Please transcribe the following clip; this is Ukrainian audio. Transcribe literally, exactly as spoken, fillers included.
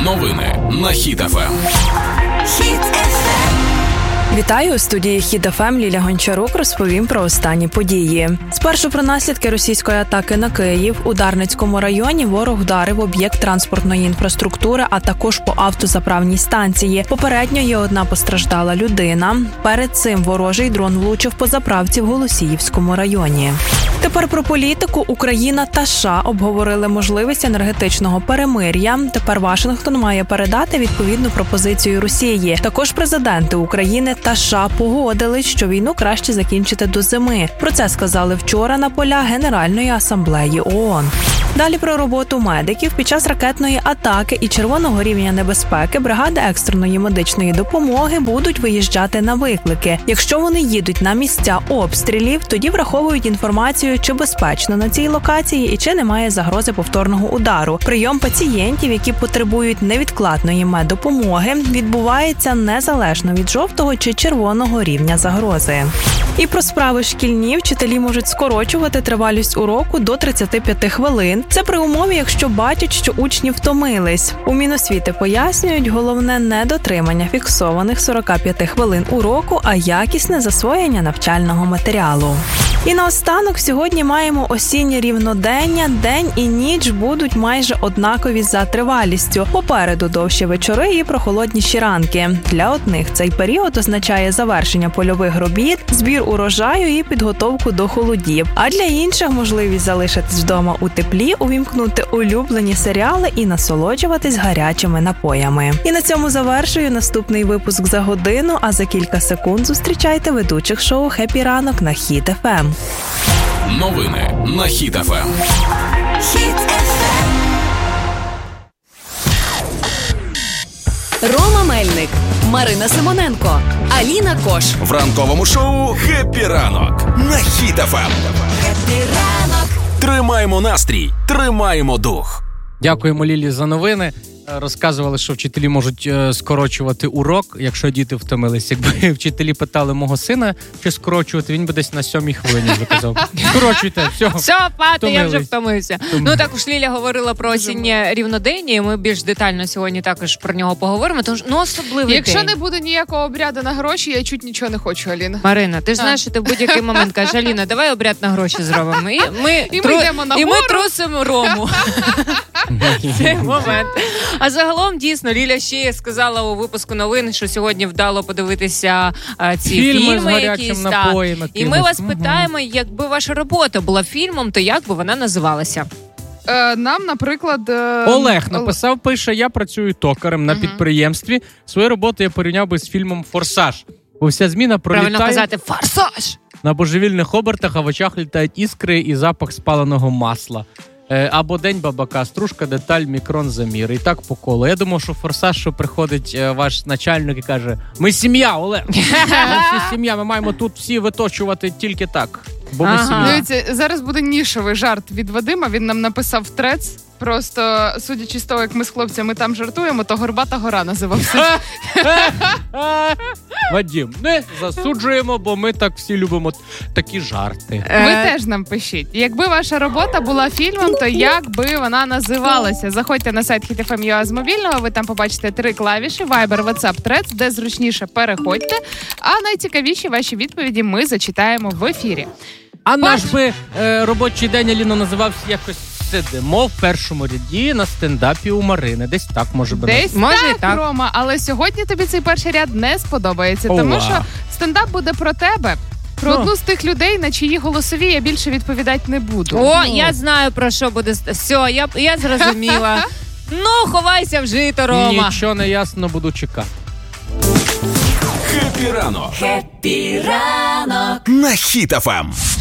Новини на Хіт еф ем. Хіт еф ем. Вітаю, у студії Хіт еф ем Ліля Гончарук розповім про останні події. Спершу про наслідки російської атаки на Київ. У Дарницькому районі ворог вдарив об'єкт транспортної інфраструктури, а також по автозаправній станції. Попередньо є одна постраждала людина. Перед цим ворожий дрон влучив по заправці в Голосіївському районі. Тепер про політику. Україна та США обговорили можливість енергетичного перемир'я. Тепер Вашингтон має передати відповідну пропозицію Росії. Також президенти України та США погодились, що війну краще закінчити до зими. Про це сказали вчора на полях Генеральної асамблеї ООН. Далі про роботу медиків. Під час ракетної атаки і червоного рівня небезпеки бригади екстреної медичної допомоги будуть виїжджати на виклики. Якщо вони їдуть на місця обстрілів, тоді враховують інформацію, чи безпечно на цій локації і чи немає загрози повторного удару. Прийом пацієнтів, які потребують невідкладної меддопомоги, відбувається незалежно від жовтого чи червоного рівня загрози. І про справи шкільні. Вчителі можуть скорочувати тривалість уроку до тридцяти п'яти хвилин. Це при умові, якщо бачать, що учні втомились. У Міносвіти пояснюють, головне не дотримання фіксованих сорока п'яти хвилин уроку, а якісне засвоєння навчального матеріалу. І наостанок сьогодні маємо осіннє рівнодення. День і ніч будуть майже однакові за тривалістю. Попереду довші вечори і прохолодніші ранки. Для одних цей період означає завершення польових робіт, збір урожаю і підготовку до холодів. А для інших можливість залишитись вдома у теплі, увімкнути улюблені серіали і насолоджуватись гарячими напоями. І на цьому завершую наступний випуск за годину, а за кілька секунд зустрічайте ведучих шоу «Хеппі ранок» на Хіт еф ем. Новини на Хіт еф ем. Хіт еф ем. Рома Мельник, Марина Симоненко, Аліна Кош. В ранковому шоу «Хеппі ранок» на Хіт еф ем. Хеппі ранок. Тримаємо настрій, тримаємо дух. Дякуємо Лілі за новини. Розказували, що вчителі можуть скорочувати урок, якщо діти втомились. Якби вчителі питали мого сина, чи скорочувати, він би десь на сьомій хвилині вже казав. Скорочуйте, все. Все, пати, втомились. я вже втомився. Втомились. Ну, також Ліля говорила про осіннє рівнодення, і ми більш детально сьогодні також про нього поговоримо, тому що, ну, особливий Якщо день. не буде ніякого обряду на гроші, я чуть нічого не хочу, Аліна. Марина, ти ж знаєш, що ти в будь-який момент кажеш: Аліна, давай обряд на гроші зробимо. І ми, І ми йдемо на і ми гору. трусимо Рому. Цей момент. А загалом, дійсно, Ліля ще сказала у випуску новин, що сьогодні вдало подивитися а, ці Фільми фільми, з гарячим якісь, напоєм так. І якимось. ми вас Мгм. питаємо, якби ваша робота була фільмом, то як би вона називалася? Е, нам, наприклад... Е... Олег написав, пише: я працюю токарем на Мгм. підприємстві. Свою роботу я порівняв би з фільмом «Форсаж». Бо вся зміна Правильно пролітає казати «форсаж». на божевільних обертах, а в очах літають іскри і запах спаленого масла. Е, Або день бабака, стружка, деталь, мікрон, замір. І так по колу. Я думав, що «Форсаж», що приходить е, ваш начальник і каже: ми сім'я, Олег. Ми всі сім'я, ми маємо тут всі виточувати тільки так. Бо ми Ага. сім'я. Дивіться, зараз буде нішовий жарт від Вадима. Він нам написав трец. Просто, судячи з того, як ми з хлопцями там жартуємо, то «Горбата гора» називався. Вадим, не засуджуємо, бо ми так всі любимо такі жарти. Ви Е, теж нам пишіть. Якби ваша робота була фільмом, то як би вона називалася? Заходьте на сайт хіт еф ем точка ю а з мобільного, ви там побачите три клавіші: Viber, WhatsApp, Threads, де зручніше переходьте. А найцікавіші ваші відповіді ми зачитаємо в ефірі. А наш би е, робочий день, Аліно, називався якось «Сидимо в першому ряді на стендапі у Марини». Десь так, може би. Десь Може, так, так. Рома, але сьогодні тобі цей перший ряд не сподобається, Ова. тому що стендап буде про тебе. Про Ну. одну з тих людей, на чиї голосові я більше відповідати не буду. О, я знаю, про що буде. ст- Все, я, я зрозуміла. Ну, ховайся в жито, Рома. Нічого не ясно, буду чекати. Хеппі ранок Хеппі ранок. на Хіт еф ем.